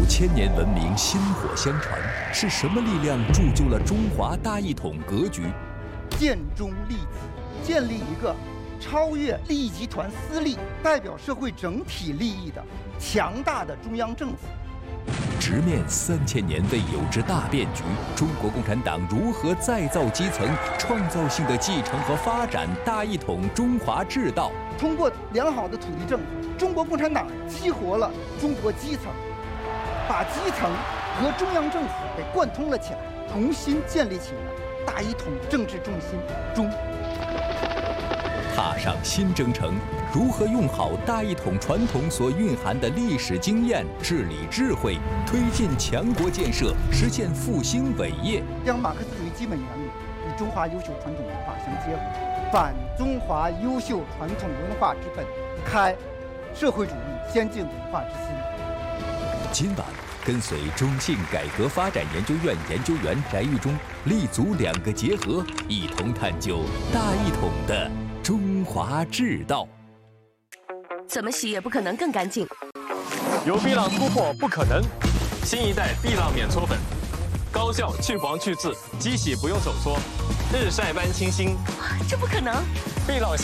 5000年文明薪火相传，是什么力量铸就了中华大一统格局？ 建中立己，建立一个超越利益集团私利、代表社会整体利益的强大的中央政府。 直面3000年未有之大变局，中国共产党如何再造基层，创造性的继承和发展大一统中华治道？ 通过良好的土地政策，中国共产党激活了中国基层，把基层和中央政府给贯通了起来，重新建立起了大一统政治重心中。 踏上新征程，如何用好大一统传统所蕴含的历史经验、治理智慧，推进强国建设，实现复兴伟业？ 将马克思主义基本原理与中华优秀传统文化相结合，反中华优秀传统文化之本，开社会主义先进文化之心。 今晚跟随中信改革发展研究院研究员翟玉忠，立足2个结合，一同探究大一统的中华治道。 怎么洗也不可能更干净。 有碧浪突破不可能，新一代碧浪免搓粉，高效去黄去渍，机洗不用手搓，日晒般清新。 这不可能。 碧浪。